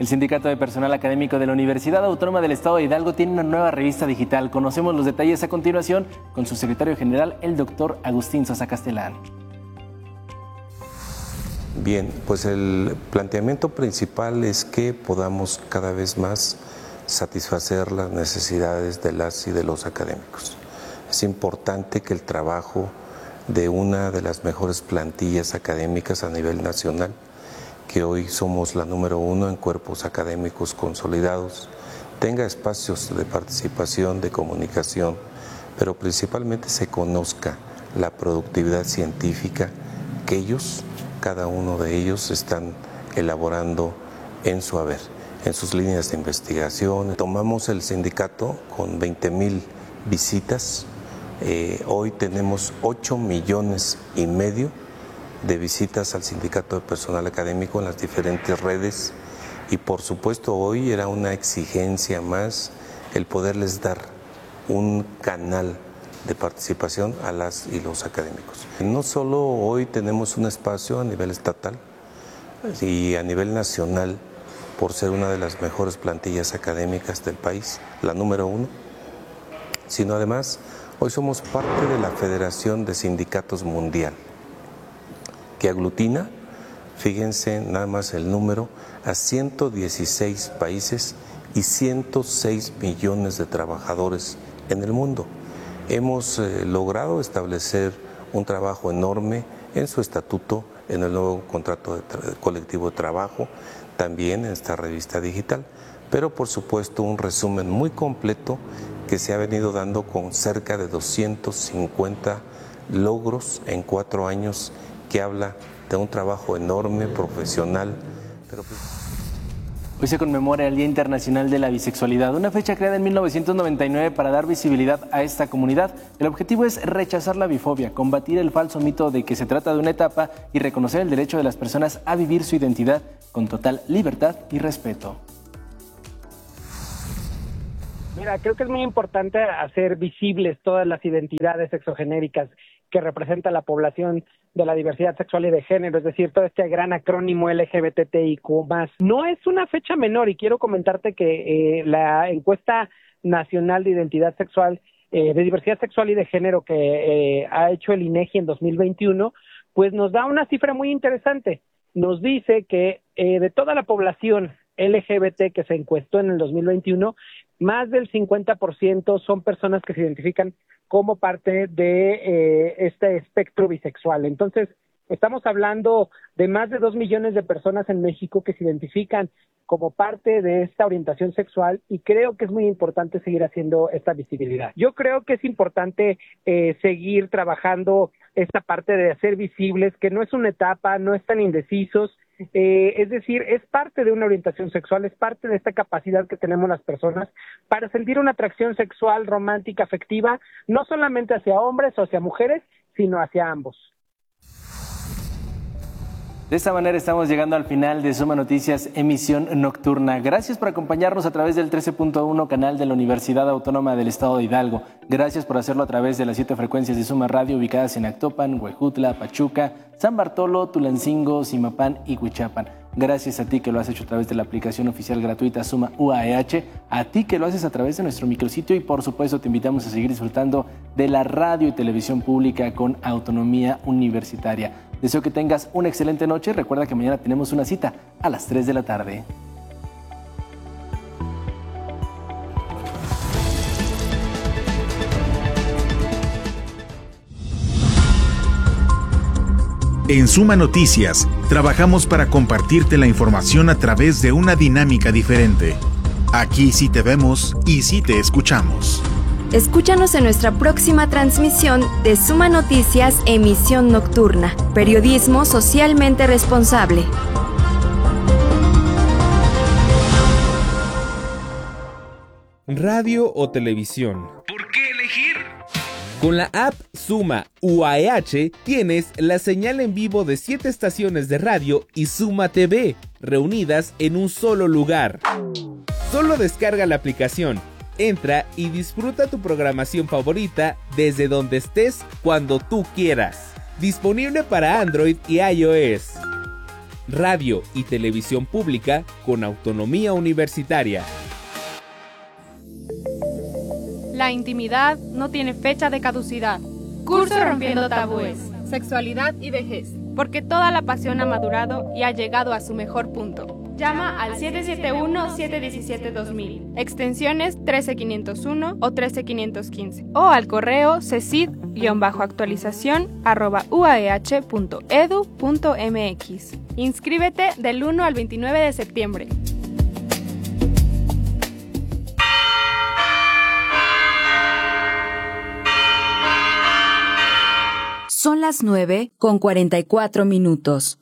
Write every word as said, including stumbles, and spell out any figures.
El Sindicato de Personal Académico de la Universidad Autónoma del Estado de Hidalgo tiene una nueva revista digital. Conocemos los detalles a continuación con su secretario general, el doctor Agustín Sosa Castellán. Bien, pues el planteamiento principal es que podamos cada vez más satisfacer las necesidades de las y de los académicos. Es importante que el trabajo de una de las mejores plantillas académicas a nivel nacional, que hoy somos la número uno en cuerpos académicos consolidados, tenga espacios de participación, de comunicación, pero principalmente se conozca la productividad científica que ellos, cada uno de ellos, están elaborando en su haber, en sus líneas de investigación. Tomamos el sindicato con veinte mil visitas. Eh, hoy tenemos ocho millones y medio de visitas al Sindicato de Personal Académico en las diferentes redes, y por supuesto hoy era una exigencia más el poderles dar un canal de participación a las y los académicos. No solo hoy tenemos un espacio a nivel estatal y a nivel nacional por ser una de las mejores plantillas académicas del país, la número uno, sino además hoy somos parte de la Federación de Sindicatos Mundial, que aglutina, fíjense nada más el número, a ciento dieciséis países y ciento seis millones de trabajadores en el mundo. Hemos eh, logrado establecer un trabajo enorme en su estatuto, en el nuevo contrato de colectivo de trabajo, también en esta revista digital, pero por supuesto un resumen muy completo que se ha venido dando con cerca de doscientos cincuenta logros en cuatro años, que habla de un trabajo enorme, profesional. Pero pues... Hoy se conmemora el Día Internacional de la Bisexualidad, una fecha creada en mil novecientos noventa y nueve para dar visibilidad a esta comunidad. El objetivo es rechazar la bifobia, combatir el falso mito de que se trata de una etapa y reconocer el derecho de las personas a vivir su identidad con total libertad y respeto. Mira, creo que es muy importante hacer visibles todas las identidades sexogenéricas que representa la población de la diversidad sexual y de género, es decir, todo este gran acrónimo L G B T T I Q más. No es una fecha menor, y quiero comentarte que eh, la encuesta nacional de identidad sexual, eh, de diversidad sexual y de género que eh, ha hecho el INEGI en dos mil veintiuno, pues nos da una cifra muy interesante. Nos dice que eh, de toda la población L G B T que se encuestó en el dos mil veintiuno, más del cincuenta por ciento son personas que se identifican como parte de eh, este espectro bisexual. Entonces, estamos hablando de más de dos millones de personas en México que se identifican como parte de esta orientación sexual, y creo que es muy importante seguir haciendo esta visibilidad. Yo creo que es importante eh, seguir trabajando esta parte de hacer visibles que no es una etapa, no están indecisos, eh, es decir, es parte de una orientación sexual, es parte de esta capacidad que tenemos las personas para sentir una atracción sexual, romántica, afectiva, no solamente hacia hombres o hacia mujeres, sino hacia ambos. De esta manera estamos llegando al final de Suma Noticias, emisión nocturna. Gracias por acompañarnos a través del trece punto uno canal de la Universidad Autónoma del Estado de Hidalgo. Gracias por hacerlo a través de las siete frecuencias de Suma Radio ubicadas en Actopan, Huejutla, Pachuca, San Bartolo, Tulancingo, Zimapán y Huichapan. Gracias a ti que lo has hecho a través de la aplicación oficial gratuita Suma U A E H, a ti que lo haces a través de nuestro micrositio, y por supuesto te invitamos a seguir disfrutando de la radio y televisión pública con autonomía universitaria. Deseo que tengas una excelente noche. Recuerda que mañana tenemos una cita a las tres de la tarde. En Suma Noticias, trabajamos para compartirte la información a través de una dinámica diferente. Aquí sí te vemos y sí te escuchamos. Escúchanos en nuestra próxima transmisión de Suma Noticias, emisión nocturna. Periodismo socialmente responsable. Radio o televisión. ¿Por qué elegir? Con la app Suma U A E H tienes la señal en vivo de siete estaciones de radio y Suma T V, reunidas en un solo lugar. Solo descarga la aplicación, entra y disfruta tu programación favorita desde donde estés, cuando tú quieras. Disponible para Android y iOS. radio y televisión pública con autonomía universitaria. La intimidad no tiene fecha de caducidad. Curso Rompiendo Tabúes, Sexualidad y Vejez, porque toda la pasión ha madurado y ha llegado a su mejor punto. Llama al siete siete uno, siete uno siete, dos mil, extensiones trece quinientos uno o trece quinientos quince, o al correo cecid-actualización arroba uaeh punto edu punto mx. Inscríbete del uno al veintinueve de septiembre. Son las nueve con cuarenta y cuatro minutos.